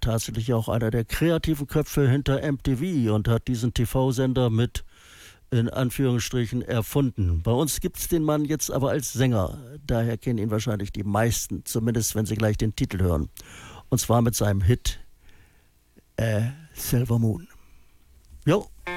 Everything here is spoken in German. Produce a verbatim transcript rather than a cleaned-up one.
tatsächlich auch einer der kreativen Köpfe hinter M T V und hat diesen T V-Sender mit in Anführungsstrichen erfunden. Bei uns gibt es den Mann jetzt aber als Sänger. Daher kennen ihn wahrscheinlich die meisten, zumindest wenn sie gleich den Titel hören. Und zwar mit seinem Hit äh, Silver Moon. Jo.